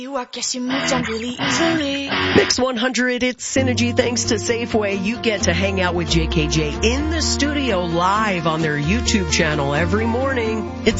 I guess you moved on really easily. Mix 100, it's Synergy. Thanks to Safeway, you get to hang out with JKJ in the studio live on their YouTube channel every morning. It's